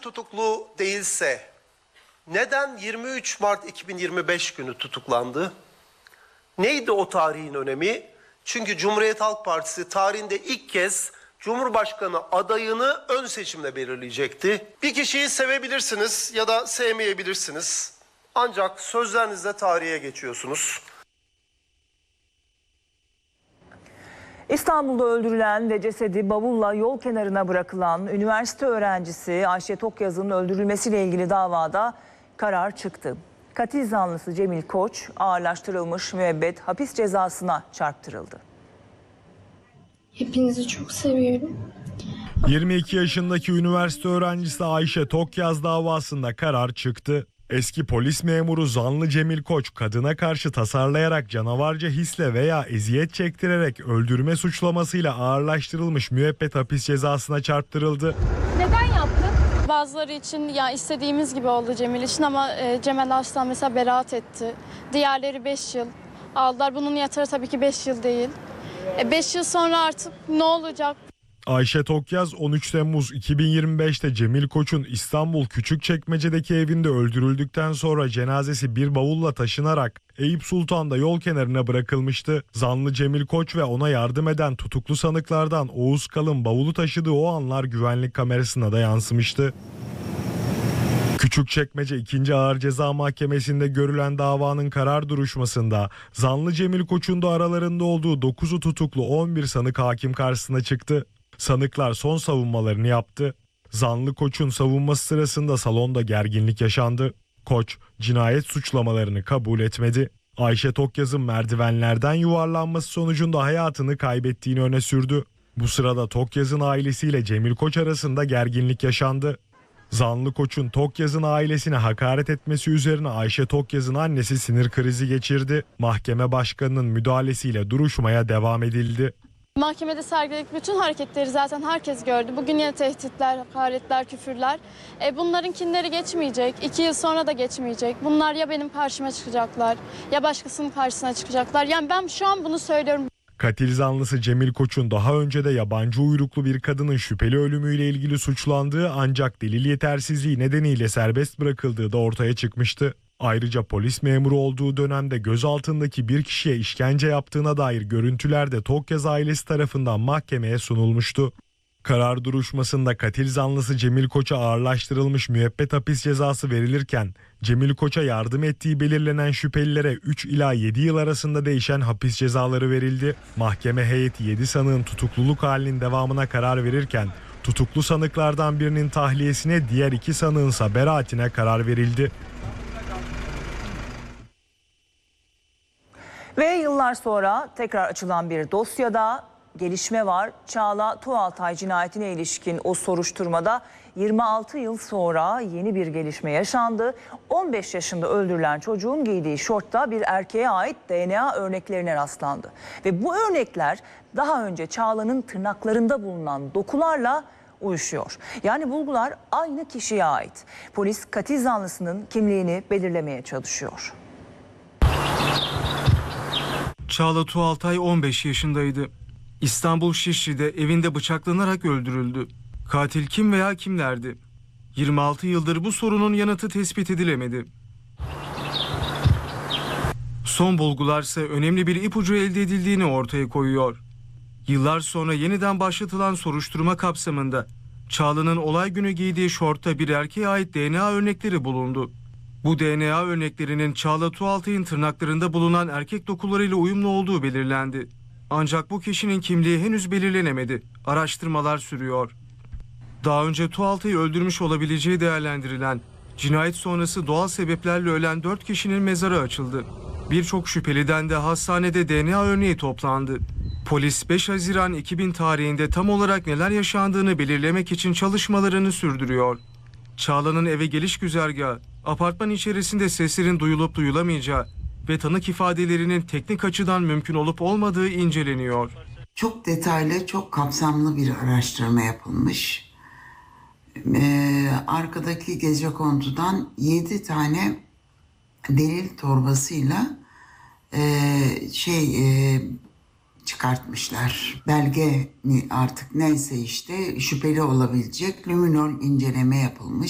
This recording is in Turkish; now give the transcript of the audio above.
tutuklu değilse neden 23 Mart 2025 günü tutuklandı? Neydi o tarihin önemi? Çünkü Cumhuriyet Halk Partisi tarihinde ilk kez Cumhurbaşkanı adayını ön seçimle belirleyecekti. Bir kişiyi sevebilirsiniz ya da sevmeyebilirsiniz. Ancak sözlerinizle tarihe geçiyorsunuz. İstanbul'da öldürülen ve cesedi bavulla yol kenarına bırakılan üniversite öğrencisi Ayşe Tokyaz'ın öldürülmesiyle ilgili davada karar çıktı. Katil zanlısı Cemil Koç ağırlaştırılmış müebbet hapis cezasına çarptırıldı. Hepinizi çok seviyorum. 22 yaşındaki üniversite öğrencisi Ayşe Tokyaz davasında karar çıktı. Eski polis memuru zanlı Cemil Koç kadına karşı tasarlayarak canavarca hisle veya eziyet çektirerek öldürme suçlamasıyla ağırlaştırılmış müebbet hapis cezasına çarptırıldı. Neden yaptın? Bazıları için ya istediğimiz gibi oldu Cemil için ama Cemal Aslan mesela beraat etti. Diğerleri 5 yıl aldılar. Bunun yatarı tabii ki 5 yıl değil. 5 yıl sonra artık ne olacak? Ayşe Tokyaz 13 Temmuz 2025'te Cemil Koç'un İstanbul Küçükçekmece'deki evinde öldürüldükten sonra cenazesi bir bavulla taşınarak Eyüp Sultan'da yol kenarına bırakılmıştı. Zanlı Cemil Koç ve ona yardım eden tutuklu sanıklardan Oğuz Kalın bavulu taşıdığı o anlar güvenlik kamerasına da yansımıştı. Küçükçekmece 2. Ağır Ceza Mahkemesi'nde görülen davanın karar duruşmasında zanlı Cemil Koç'un da aralarında olduğu 9'u tutuklu 11 sanık hakim karşısına çıktı. Sanıklar son savunmalarını yaptı. Zanlı Koç'un savunması sırasında salonda gerginlik yaşandı. Koç cinayet suçlamalarını kabul etmedi. Ayşe Tokyaz'ın merdivenlerden yuvarlanması sonucunda hayatını kaybettiğini öne sürdü. Bu sırada Tokyaz'ın ailesiyle Cemil Koç arasında gerginlik yaşandı. Zanlı Koç'un Tokyaz'ın ailesine hakaret etmesi üzerine Ayşe Tokyaz'ın annesi sinir krizi geçirdi. Mahkeme başkanının müdahalesiyle duruşmaya devam edildi. Mahkemede sergiledik bütün hareketleri zaten herkes gördü. Bugün yine tehditler, hakaretler, küfürler. Bunların kinleri geçmeyecek. 2 yıl sonra da geçmeyecek. Bunlar ya benim karşıma çıkacaklar ya başkasının karşısına çıkacaklar. Yani ben şu an bunu söylüyorum. Katil zanlısı Cemil Koç'un daha önce de yabancı uyruklu bir kadının şüpheli ölümüyle ilgili suçlandığı ancak delil yetersizliği nedeniyle serbest bırakıldığı da ortaya çıkmıştı. Ayrıca polis memuru olduğu dönemde gözaltındaki bir kişiye işkence yaptığına dair görüntüler de Tokyaz ailesi tarafından mahkemeye sunulmuştu. Karar duruşmasında katil zanlısı Cemil Koç'a ağırlaştırılmış müebbet hapis cezası verilirken Cemil Koç'a yardım ettiği belirlenen şüphelilere 3 ila 7 yıl arasında değişen hapis cezaları verildi. Mahkeme heyeti 7 sanığın tutukluluk halinin devamına karar verirken tutuklu sanıklardan birinin tahliyesine, diğer 2 sanığınsa beraatine karar verildi. Ve yıllar sonra tekrar açılan bir dosyada gelişme var. Çağla Tuğaltay cinayetine ilişkin o soruşturmada 26 yıl sonra yeni bir gelişme yaşandı. 15 yaşında öldürülen çocuğun giydiği şortta bir erkeğe ait DNA örneklerine rastlandı. Ve bu örnekler daha önce Çağla'nın tırnaklarında bulunan dokularla uyuşuyor. Yani bulgular aynı kişiye ait. Polis katil zanlısının kimliğini belirlemeye çalışıyor. Çağla Tuğaltay 15 yaşındaydı. İstanbul Şişli'de evinde bıçaklanarak öldürüldü. Katil kim veya kimlerdi? 26 yıldır bu sorunun yanıtı tespit edilemedi. Son bulgularsa önemli bir ipucu elde edildiğini ortaya koyuyor. Yıllar sonra yeniden başlatılan soruşturma kapsamında Çağla'nın olay günü giydiği şortta bir erkeğe ait DNA örnekleri bulundu. Bu DNA örneklerinin Çağla Tuğaltay'ın tırnaklarında bulunan erkek dokularıyla uyumlu olduğu belirlendi. Ancak bu kişinin kimliği henüz belirlenemedi. Araştırmalar sürüyor. Daha önce Tuğaltay'ı öldürmüş olabileceği değerlendirilen, cinayet sonrası doğal sebeplerle ölen 4 kişinin mezarı açıldı. Birçok şüpheliden de hastanede DNA örneği toplandı. Polis 5 Haziran 2000 tarihinde tam olarak neler yaşandığını belirlemek için çalışmalarını sürdürüyor. Çağla'nın eve geliş güzergahı, apartman içerisinde seslerin duyulup duyulamayacağı ve tanık ifadelerinin teknik açıdan mümkün olup olmadığı inceleniyor. Çok detaylı, çok kapsamlı bir araştırma yapılmış. Arkadaki gecekondudan 7 tane delil torbasıyla çıkartmışlar. Belge mi artık neyse işte şüpheli olabilecek luminol inceleme yapılmış.